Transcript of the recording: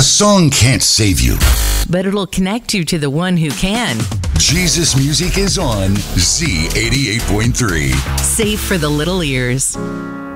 song can't save you, but it'll connect you to the one who can. Jesus Music is on Z88.3. Safe for the little ears.